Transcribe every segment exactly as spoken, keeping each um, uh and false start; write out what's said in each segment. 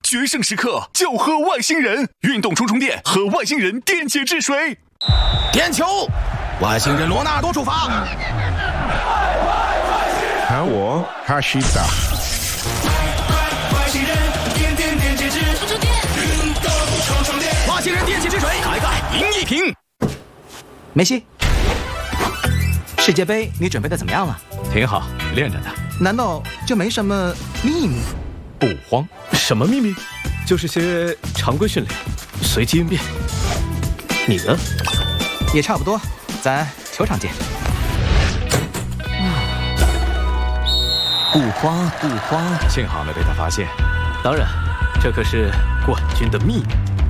决胜时刻就喝外星人，运动充充电，喝外星人电解质水。 点球，外星人罗纳多出发。 喊我哈西达。 外星人点点电解质，充充电，运动充充电。 外星人电解质水，开盖饮一瓶。 梅西，世界杯你准备的怎么样了？ 挺好，练着呢。 难道就没什么秘密？ 不慌，什么秘密？就是些常规训练，随机应变。你呢？ 也差不多，咱球场见。 不慌不慌，幸好没被他发现。当然，这可是冠军的秘密。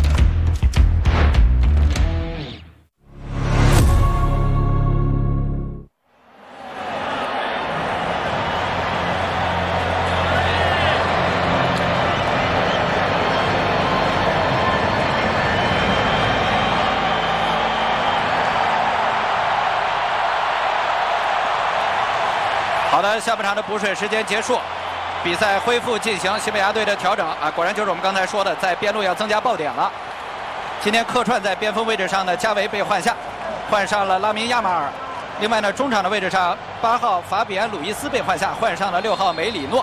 好的，下半场的补水时间结束，比赛恢复进行。西班牙队的调整啊，果然就是我们刚才说的，在边路要增加爆点了。今天客串在边锋位置上的加维被换下，换上了拉明亚马尔。另外呢，中场的位置上，八号法比安·鲁伊斯被换下，换上了六号梅里诺。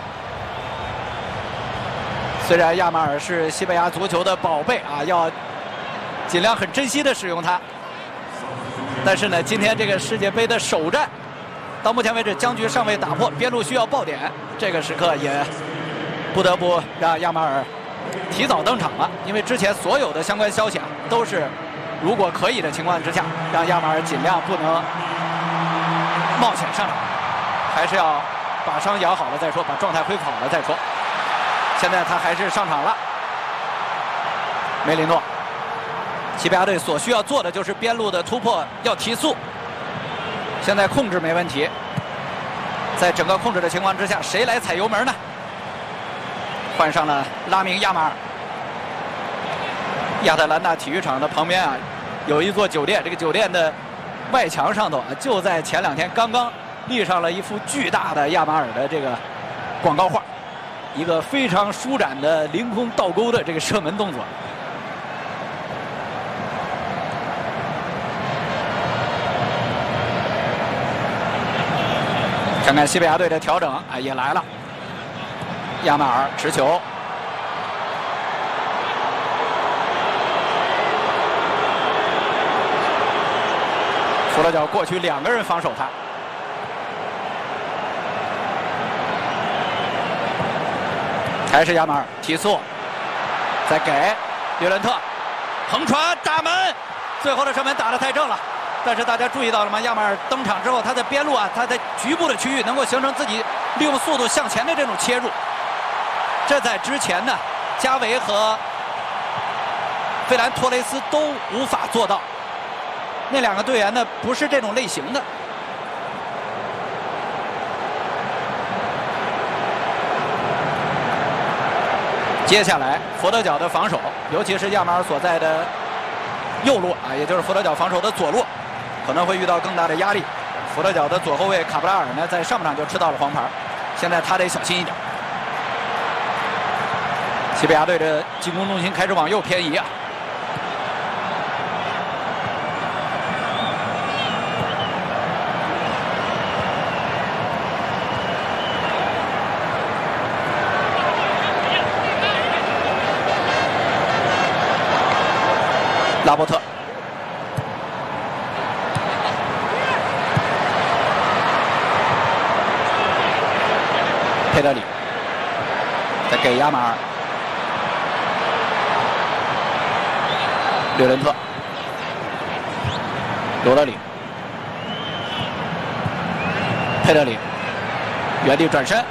虽然亚马尔是西班牙足球的宝贝啊，要尽量很珍惜的使用它，但是呢，今天这个世界杯的首战。到目前为止，僵局尚未打破，边路需要爆点，这个时刻也不得不让亚马尔提早登场了。因为之前所有的相关消息啊，都是如果可以的情况之下，让亚马尔尽量不能冒险上场，还是要把伤养好了再说，把状态恢复好了再说。现在他还是上场了，梅里诺。西班牙队所需要做的就是边路的突破要提速。现在控制没问题，在整个控制的情况之下，谁来踩油门呢？换上了拉明亚马尔。亚特兰大体育场的旁边啊，有一座酒店，这个酒店的外墙上头啊，就在前两天刚刚立上了一幅巨大的亚马尔的这个广告画，一个非常舒展的凌空倒钩的这个射门动作。看看西班牙队的调整啊，也来了。亚马尔持球，佛罗角过去两个人防守他，还是亚马尔提速，再给略伦特横传打门，最后的射门打得太正了。但是大家注意到了吗？亚马尔登场之后，他在边路啊，他在局部的区域能够形成自己利用速度向前的这种切入，这在之前呢，加维和费兰托雷斯都无法做到。那两个队员呢，不是这种类型的。接下来佛得角的防守，尤其是亚马尔所在的右路啊，也就是佛得角防守的左路。可能会遇到更大的压力。佛得角的左后卫卡布拉尔呢，在上半场就吃到了黄牌，现在他得小心一点。西班牙队的进攻重心开始往右偏移啊。拉波特。佩德里，再给亚马尔，略伦特，罗德里，佩德里，原地转身，